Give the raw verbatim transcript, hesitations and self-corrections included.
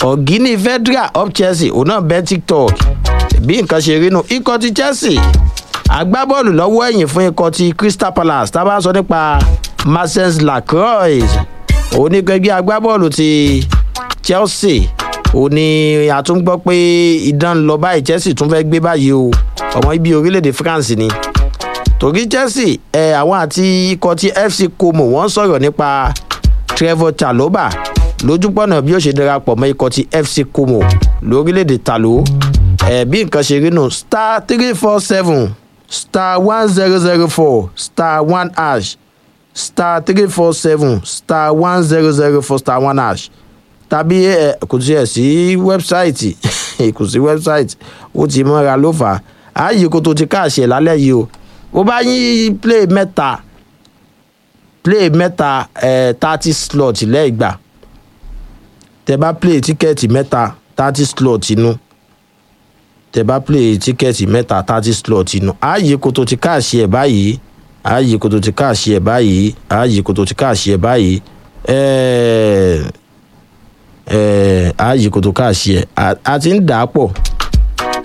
ọ̀gíní federal up chelsea òun náà bẹ́ tiktok bí nǹkan ṣe rí nu ikọ̀ ti chelsea agbábọ́ọ̀lù lọ́wọ́ ẹ̀yìn fún ikọ̀ ti crystal palace tá a bá sọ nípa marcens lacroix onígbẹ́gbẹ́ agbábọ́ọ̀lù ti chelsea ó ní àtúngbọ́ pé idán lọ báyìí chelsea tún fẹ́ gbé báyìí o ọmọ ibi orílẹ̀-èdè france ni torí chelsea ẹ̀ àwọn àti ikọ̀ ti fc como wọ́n sọ̀rọ̀ nípa trevor chalobah lójúpọ̀nà bí ó ṣe darapọ̀ mọ́ ikọ̀ ti fc como lórílẹ̀-èdè talo ẹ̀ bí nǹkan ṣe rí nù star three four seven star one zero zero four star one hash star three four seven star one zero zero four star one hash tàbí ẹ kò tiẹ̀ sí wẹ́bsáìtì kò sí wẹ́bsáìtì ó ti mọ́ra ló fà á ààyè kó tó ti káàṣẹ lálẹ́ yìí o bó bá yín play mẹ́ta play mẹ́ta ẹ̀ thirty slot lẹ́ẹ̀gbà tẹ bá play tíkẹ́ẹ̀tì mẹ́ta thirty slot inú tẹ bá play tíkẹ́ẹ̀tì mẹ́ta thirty slot inú ààyè kó tó ti káàṣẹ ẹ̀ báyìí ààyè kó tó ti káàṣẹ ẹ̀ báyìí ààyè kó tó ti káàṣẹ ẹ̀ báyìí ẹ̀ẹ́ ààyè kò tó káàṣì ẹ̀ a ti ń dà á pọ̀